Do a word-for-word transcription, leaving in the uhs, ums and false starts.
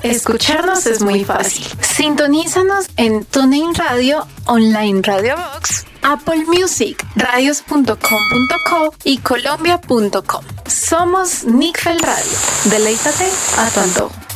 Escucharnos es muy fácil. Sintonízanos en TuneIn Radio, Online Radio Box, Apple Music, radios punto com punto co y colombia punto com. Somos Nickfel Radio. Deleítate a tu antojo.